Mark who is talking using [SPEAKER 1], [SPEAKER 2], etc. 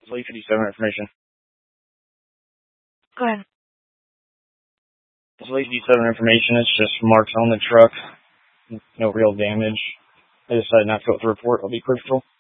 [SPEAKER 1] Late 57 information.
[SPEAKER 2] Go ahead.
[SPEAKER 1] It's late 57 information. It's just marks on the truck. No real damage. I decided not to go with the report. I'll be crystal.